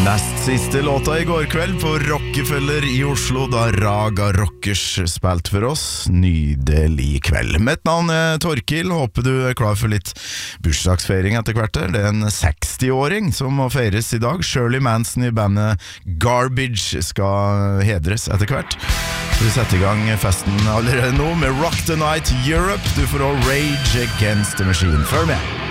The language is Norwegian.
Nest siste låta I går kveld på Rockefeller I Oslo, da Raga Rockers spilte for oss. Nydelig kveld. Mitt navn Torkil, håper du klar for litt bursdagsfeiring etter hvert. Det en 60-åring som må feires I dag. Shirley Manson I bandet Garbage skal hedres etter hvert. Så vi setter I gang festen allerede nå med Rock the Night Europe. Du får også Rage Against the Machine. Følg med!